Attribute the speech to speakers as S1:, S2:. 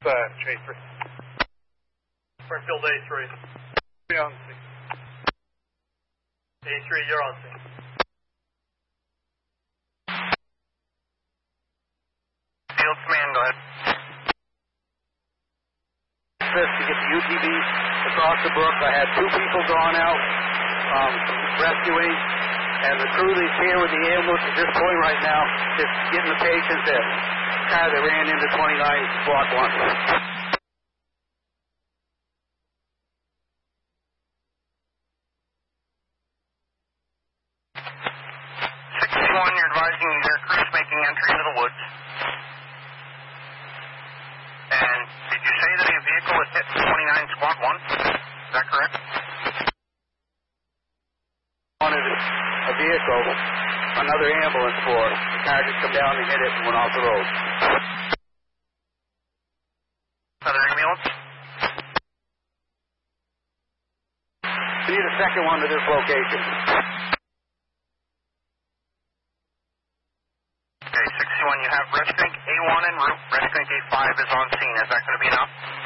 S1: Chaser.
S2: Springfield A3.
S1: Be on scene.
S2: A3, you're on scene.
S3: Field command, go ahead.
S4: To get the UTV across the brook. I had 2 people drawn out rescuing, and the crew that's here with the ambulance at this point right now is getting the patients in. Car that ran into 29 Block 1.
S3: You're advising your crew's making entry into the woods. And did you say that a vehicle had hit 29 Squad 1? Is that correct?
S4: Wanted a vehicle, another ambulance for the car just come down and hit it and went off the road.
S3: Another ambulance?
S4: We need a second one to this location.
S3: Okay, 61, you have Rescue A1 en route. Rescue A5 is on scene. Is that going to be enough?